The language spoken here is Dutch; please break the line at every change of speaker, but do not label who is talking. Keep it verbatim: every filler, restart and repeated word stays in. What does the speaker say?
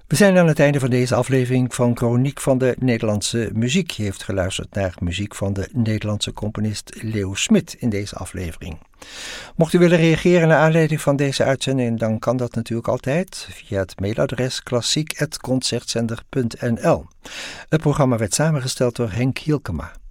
We zijn aan het einde van deze aflevering van Chroniek van de Nederlandse Muziek. Je heeft geluisterd naar muziek van de Nederlandse componist Leo Smit in deze aflevering. Mocht u willen reageren naar aanleiding van deze uitzending, dan kan dat natuurlijk altijd via het mailadres klassiek apenstaartje concertzender punt n l. Het programma werd samengesteld door Henk Hielkema.